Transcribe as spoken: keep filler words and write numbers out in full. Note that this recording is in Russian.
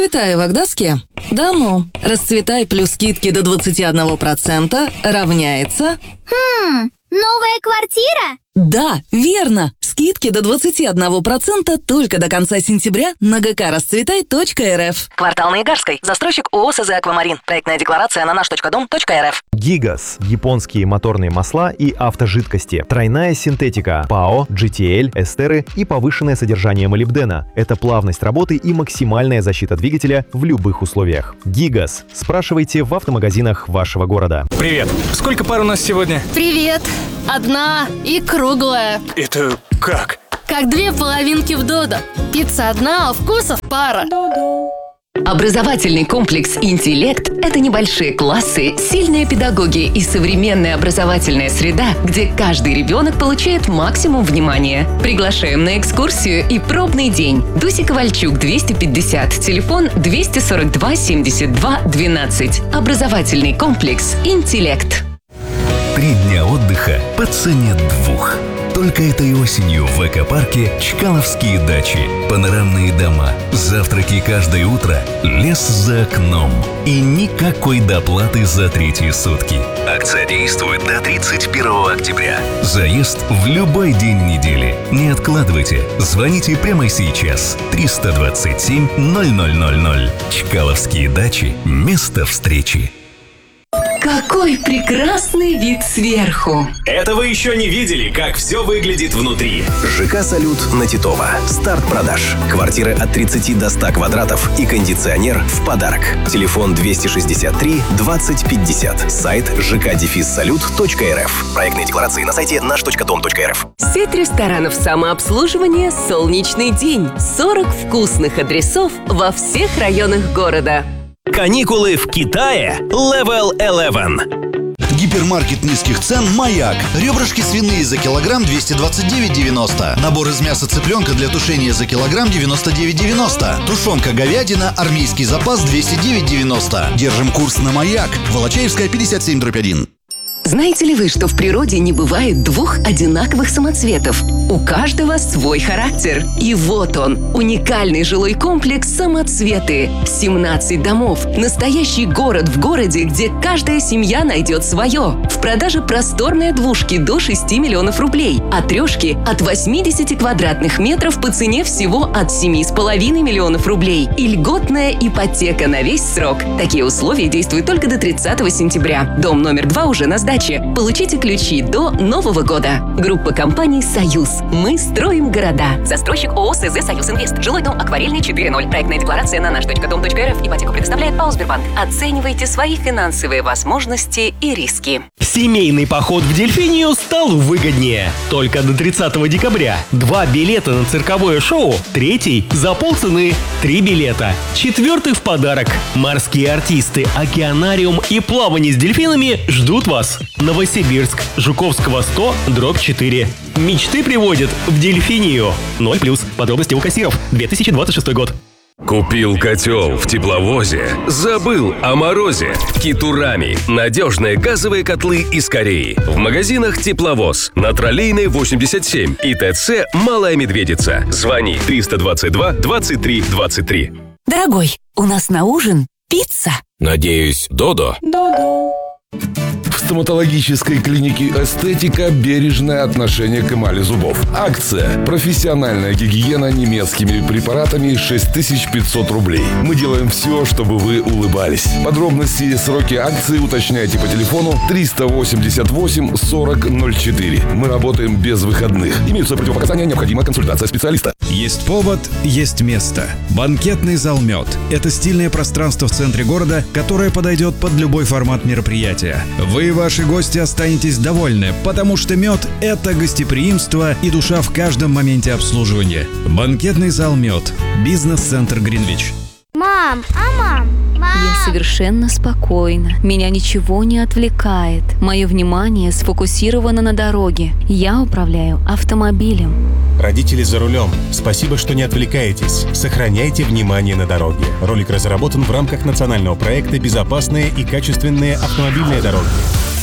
Расцветай в Агдаске? Да ну, расцветай плюс скидки до двадцати одного процента равняется... Хм, новая квартира? Да, верно! Скидки до двадцати одного процента только до конца сентября на гэ ка расцветай точка эр эф. Квартал на Игарской. Застройщик ООО СЗ «Аквамарин». Проектная декларация на наш точка дом точка эр эф. Гигаз. Японские моторные масла и автожидкости. Тройная синтетика. ПАО, джи ти эл, эстеры и повышенное содержание молибдена. Это плавность работы и максимальная защита двигателя в любых условиях. Гигаз. Спрашивайте в автомагазинах вашего города. Привет. Сколько пар у нас сегодня? Привет. Одна и круглая. Это как? Как две половинки в Додо. Пицца одна, а вкусов пара. Образовательный комплекс «Интеллект» — это небольшие классы, сильные педагоги и современная образовательная среда, где каждый ребенок получает максимум внимания. Приглашаем на экскурсию и пробный день. Дуся Ковальчук, двести пятьдесят, телефон двести сорок два семьдесят два двенадцать. Образовательный комплекс «Интеллект». Три дня отдыха по цене двух. Только этой осенью в экопарке Чкаловские дачи. Панорамные дома, завтраки каждое утро, лес за окном. И никакой доплаты за третьи сутки. Акция действует до тридцать первого октября. Заезд в любой день недели. Не откладывайте. Звоните прямо сейчас. триста двадцать семь ноль ноль ноль ноль. Чкаловские дачи. Место встречи. Какой прекрасный вид сверху! Это вы еще не видели, как все выглядит внутри. ЖК «Салют» на Титова. Старт продаж. Квартиры от тридцати до ста квадратов и кондиционер в подарок. Телефон двести шестьдесят три двадцать пятьдесят. Сайт жэ ка салют точка эр эф. Проектные декларации на сайте наш точка дом точка эр эф. Сеть ресторанов самообслуживания «Солнечный день». сорок вкусных адресов во всех районах города. Каникулы в Китае Level одиннадцать. Гипермаркет низких цен «Маяк». Ребрышки свиные за килограмм двести двадцать девять девяносто. Набор из мяса цыпленка для тушения за килограмм девяносто девять девяносто. Тушенка говядина армейский запас двести девять девяносто. Держим курс на «Маяк». Волочаевская, пятьдесят семь дробь один. Знаете ли вы, что в природе не бывает двух одинаковых самоцветов? У каждого свой характер. И вот он, уникальный жилой комплекс «Самоцветы». семнадцать домов. Настоящий город в городе, где каждая семья найдет свое. В продаже просторные двушки до шести миллионов рублей, а трешки от восьмидесяти квадратных метров по цене всего от семи с половиной миллионов рублей. И льготная ипотека на весь срок. Такие условия действуют только до тридцатого сентября. Дом номер два уже на сдаче. Получите ключи до Нового года. Группа компаний «Союз». Мы строим города. Застройщик ООО СЗ «Союз Инвест». Жилой дом «Акварельный» четыре ноль. Проектная декларация на наш точка дом точка эр эф. Ипотеку предоставляет ПАО «Сбербанк». Оценивайте свои финансовые возможности и риски. Семейный поход в Дельфинию стал выгоднее. Только до тридцатого декабря. Два билета на цирковое шоу. Третий за полцены. Три билета. Четвертый в подарок. Морские артисты, океанариум и плавание с дельфинами ждут вас. Новосибирск. Жуковского сто, дробь четыре. Мечты приводят в Дельфинию. ноль плюс. Подробности у кассиров. две тысячи двадцать шестой год. Купил котел в тепловозе, забыл о морозе. Китурами. Надежные газовые котлы из Кореи. В магазинах «Тепловоз». На Троллейной восемьдесят семь и ТЦ «Малая Медведица». Звони триста двадцать два двадцать три двадцать три. Дорогой, у нас на ужин пицца. Надеюсь, Додо? Додо. В стоматологической клинике «Эстетика» бережное отношение к эмали зубов. Акция. Профессиональная гигиена немецкими препаратами шесть тысяч пятьсот рублей. Мы делаем все, чтобы вы улыбались. Подробности и сроки акции уточняйте по телефону триста восемьдесят восемь сорок ноль четыре. Мы работаем без выходных. Имеются противопоказания, необходима консультация специалиста. Есть повод, есть место. Банкетный зал «Мед». Это стильное пространство в центре города, которое подойдет под любой формат мероприятия. Вы и ваши гости останетесь довольны, потому что «Мед» — это гостеприимство и душа в каждом моменте обслуживания. Банкетный зал «Мед». Бизнес-центр Гринвич. Мам, а мам? Мам. Я совершенно спокойна. Меня ничего не отвлекает. Мое внимание сфокусировано на дороге. Я управляю автомобилем. Родители за рулем. Спасибо, что не отвлекаетесь. Сохраняйте внимание на дороге. Ролик разработан в рамках национального проекта «Безопасные и качественные автомобильные дороги».